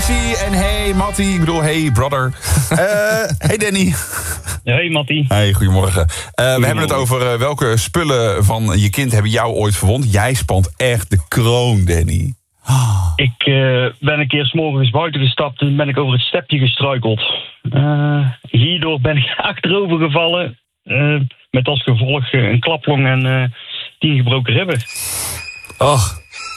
Maxi en hey Mattie. Ik bedoel, hey brother. Hey Danny. Hey Mattie. Hey, goedemorgen. We hebben het over welke spullen van je kind hebben jou ooit verwond. Jij spant echt de kroon, Danny. Ik ben een keer 's morgens buiten gestapt en ben ik over het stepje gestruikeld. Hierdoor ben ik achterover gevallen. Met als gevolg een klaplong en 10 gebroken ribben. Och.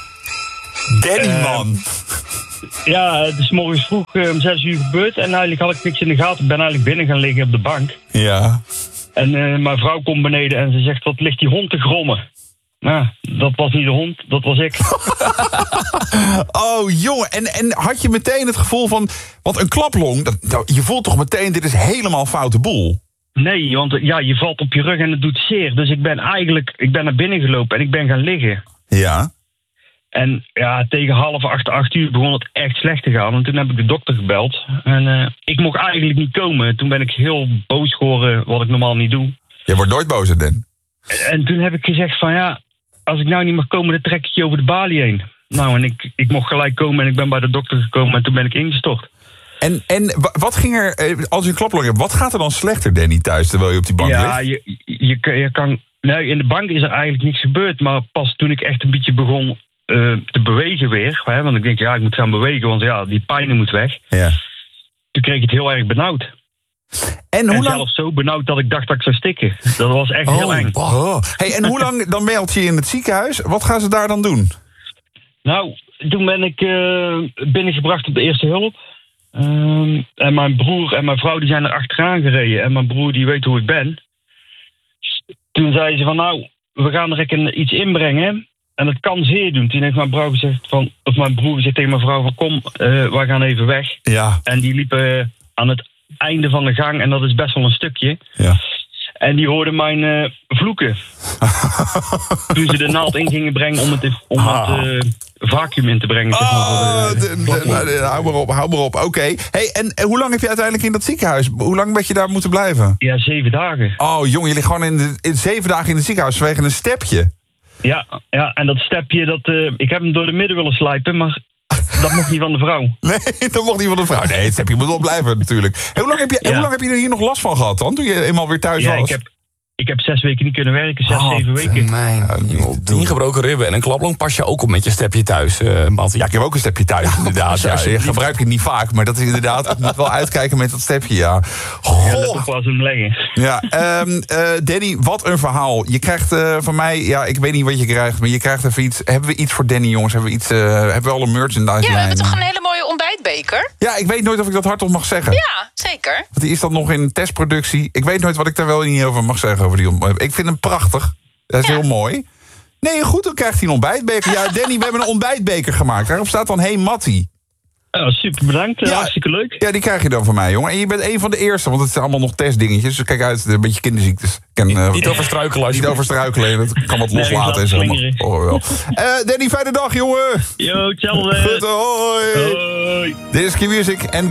Danny, man. Ja, het is morgens vroeg om 6 uur gebeurd. En eigenlijk had ik niks in de gaten. Ik ben eigenlijk binnen gaan liggen op de bank. Ja. En mijn vrouw komt beneden en ze zegt, wat ligt die hond te grommen? Nou, dat was niet de hond, dat was ik. Oh, jongen. En had je meteen het gevoel van... Want een klaplong, je voelt toch meteen... dit is helemaal foute boel. Nee, want je valt op je rug en het doet zeer. Dus ik ben naar binnen gelopen en ik ben gaan liggen. Ja. En ja, tegen 8 uur begon het echt slecht te gaan. En toen heb ik de dokter gebeld. En ik mocht eigenlijk niet komen. Toen ben ik heel boos geworden, wat ik normaal niet doe. Je wordt nooit boos, Dan. En toen heb ik gezegd van ja, als ik nou niet mag komen, dan trek ik je over de balie heen. Nou, en ik mocht gelijk komen en ik ben bij de dokter gekomen en toen ben ik ingestort. En wat ging er, als je een klaplong hebt, wat gaat er dan slechter, Danny, thuis, terwijl je op die bank ligt? Ja, je kan... Nee, in de bank is er eigenlijk niks gebeurd, maar pas toen ik echt een beetje begon te bewegen weer, hè, want ik denk, ja, ik moet gaan bewegen, want ja, die pijn moet weg. Ja. Toen kreeg ik het heel erg benauwd. En hoe lang? Zelfs zo benauwd dat ik dacht dat ik zou stikken. Dat was echt heel eng. Oh. Hey, en hoe lang dan meld je in het ziekenhuis? Wat gaan ze daar dan doen? Nou, toen ben ik binnengebracht op de eerste hulp. En mijn broer en mijn vrouw die zijn er achteraan gereden. En mijn broer die weet hoe ik ben. Toen zei ze van nou, we gaan er iets inbrengen. En het kan zeer doen. Toen heeft mijn broer gezegd tegen mijn vrouw van kom, wij gaan even weg. Ja. En die liepen aan het einde van de gang en dat is best wel een stukje. Ja. En die hoorden mijn vloeken. Toen ze de naald in gingen brengen om het vacuüm in te brengen. Zeg maar, hou maar op. Oké. Hey, en hoe lang heb je uiteindelijk in dat ziekenhuis? Hoe lang ben je daar moeten blijven? Ja, 7 dagen. Oh, jongen, je ligt gewoon in 7 dagen in het ziekenhuis vanwege een stepje. Ja, en dat stepje, ik heb hem door de midden willen slijpen, maar dat mocht niet van de vrouw. Nee, dat mocht niet van de vrouw. Nee, het stepje moet wel blijven natuurlijk. Hoe lang heb je er hier nog last van gehad dan, toen je eenmaal weer thuis was? Ik heb 6 weken niet kunnen werken, 7 weken. Mijn 10 gebroken ribben en een klaplong pas je ook op met je stepje thuis, Mattie. Ja, ik heb ook een stepje thuis, inderdaad. Ja, je gebruikt het niet vaak, maar dat is inderdaad... Ik moet wel uitkijken met dat stepje, ja. Goh. Ja, dat was hem leggen. Ja, Danny, wat een verhaal. Je krijgt van mij... Ja, ik weet niet wat je krijgt, maar je krijgt even iets... Hebben we iets voor Danny, jongens? Hebben we al een merchandise? Ja, we hebben toch een hele mooie ontbijtbeker? Ja, ik weet nooit of ik dat hardop mag zeggen. Ja, zeker. Want die is dan nog in testproductie. Ik weet nooit wat ik daar wel niet over mag zeggen. Ik vind hem prachtig. Dat is heel mooi. Nee, goed, dan krijgt hij een ontbijtbeker. Ja, Danny, we hebben een ontbijtbeker gemaakt. Daarop staat dan hey Mattie. Super bedankt, ja, hartstikke leuk. Ja, die krijg je dan van mij, jongen. En je bent een van de eerste, want het zijn allemaal nog testdingetjes. Dus kijk uit, een beetje kinderziektes. Niet over struikelen. Niet over struikelen, dat kan wat loslaten. Danny, fijne dag, jongen. Yo, hetzelfde. Goed, hoi. Hoi. Dit is Q-Music en